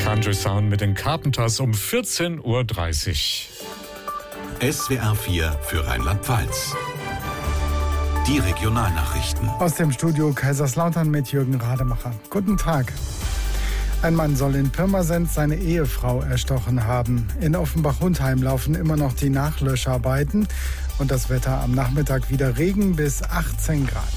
Country Sound mit den Carpenters um 14:30 Uhr. SWR 4 für Rheinland-Pfalz. Die Regionalnachrichten. Aus dem Studio Kaiserslautern mit Jürgen Rademacher. Guten Tag. Ein Mann soll in Pirmasens seine Ehefrau erstochen haben. In Offenbach-Hundheim laufen immer noch die Nachlöscharbeiten und das Wetter am Nachmittag wieder Regen bis 18 Grad.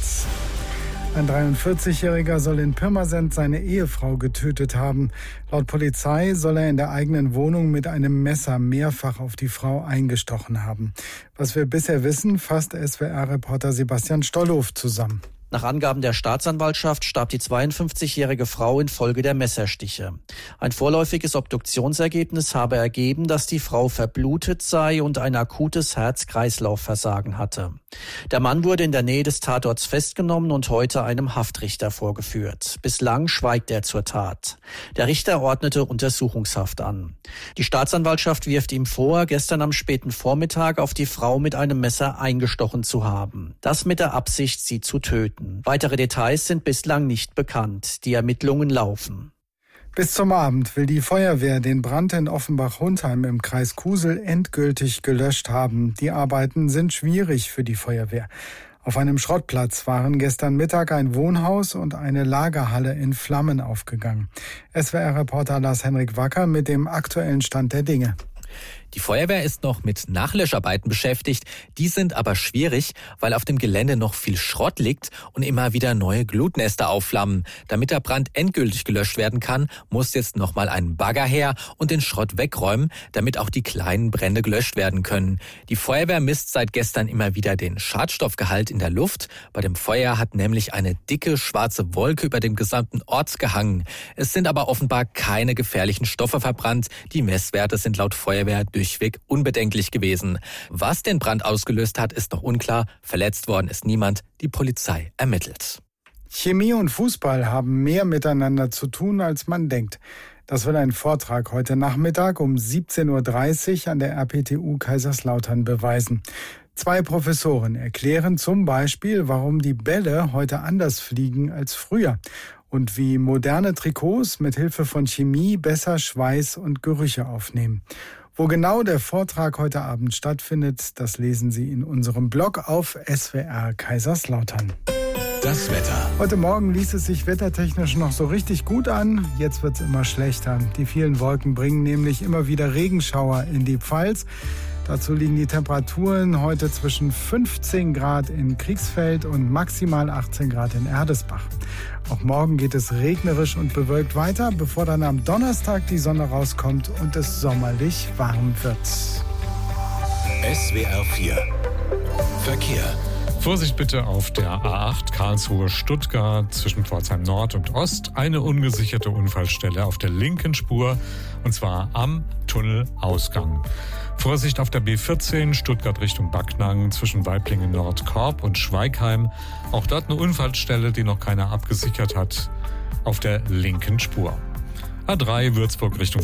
Ein 43-Jähriger soll in Pirmasens seine Ehefrau getötet haben. Laut Polizei soll er in der eigenen Wohnung mit einem Messer mehrfach auf die Frau eingestochen haben. Was wir bisher wissen, fasst SWR-Reporter Sebastian Stollhof zusammen. Nach Angaben der Staatsanwaltschaft starb die 52-jährige Frau infolge der Messerstiche. Ein vorläufiges Obduktionsergebnis habe ergeben, dass die Frau verblutet sei und ein akutes Herz-Kreislauf-Versagen hatte. Der Mann wurde in der Nähe des Tatorts festgenommen und heute einem Haftrichter vorgeführt. Bislang schweigt er zur Tat. Der Richter ordnete Untersuchungshaft an. Die Staatsanwaltschaft wirft ihm vor, gestern am späten Vormittag auf die Frau mit einem Messer eingestochen zu haben. Das mit der Absicht, sie zu töten. Weitere Details sind bislang nicht bekannt. Die Ermittlungen laufen. Bis zum Abend will die Feuerwehr den Brand in Offenbach-Hundheim im Kreis Kusel endgültig gelöscht haben. Die Arbeiten sind schwierig für die Feuerwehr. Auf einem Schrottplatz waren gestern Mittag ein Wohnhaus und eine Lagerhalle in Flammen aufgegangen. SWR-Reporter Lars-Henrik Wacker mit dem aktuellen Stand der Dinge. Die Feuerwehr ist noch mit Nachlöscharbeiten beschäftigt. Die sind aber schwierig, weil auf dem Gelände noch viel Schrott liegt und immer wieder neue Glutnester aufflammen. Damit der Brand endgültig gelöscht werden kann, muss jetzt nochmal ein Bagger her und den Schrott wegräumen, damit auch die kleinen Brände gelöscht werden können. Die Feuerwehr misst seit gestern immer wieder den Schadstoffgehalt in der Luft. Bei dem Feuer hat nämlich eine dicke schwarze Wolke über dem gesamten Ort gehangen. Es sind aber offenbar keine gefährlichen Stoffe verbrannt. Die Messwerte sind laut Feuerwehr durchweg unbedenklich gewesen. Was den Brand ausgelöst hat, ist noch unklar. Verletzt worden ist niemand. Die Polizei ermittelt. Chemie und Fußball haben mehr miteinander zu tun, als man denkt. Das will ein Vortrag heute Nachmittag um 17:30 Uhr an der RPTU Kaiserslautern beweisen. 2 Professoren erklären zum Beispiel, warum die Bälle heute anders fliegen als früher und wie moderne Trikots mit Hilfe von Chemie besser Schweiß und Gerüche aufnehmen. Wo genau der Vortrag heute Abend stattfindet, das lesen Sie in unserem Blog auf SWR Kaiserslautern. Das Wetter. Heute Morgen ließ es sich wettertechnisch noch so richtig gut an. Jetzt wird es immer schlechter. Die vielen Wolken bringen nämlich immer wieder Regenschauer in die Pfalz. Dazu liegen die Temperaturen heute zwischen 15 Grad in Kriegsfeld und maximal 18 Grad in Erdesbach. Auch morgen geht es regnerisch und bewölkt weiter, bevor dann am Donnerstag die Sonne rauskommt und es sommerlich warm wird. SWR 4 Verkehr. Vorsicht bitte auf der A8 Karlsruhe-Stuttgart zwischen Pforzheim Nord und Ost. Eine ungesicherte Unfallstelle auf der linken Spur, und zwar am Tunnelausgang. Vorsicht auf der B14 Stuttgart Richtung Backnang zwischen Waiblingen Nordkorb und Schweigheim. Auch dort eine Unfallstelle, die noch keiner abgesichert hat, auf der linken Spur. A3 Würzburg Richtung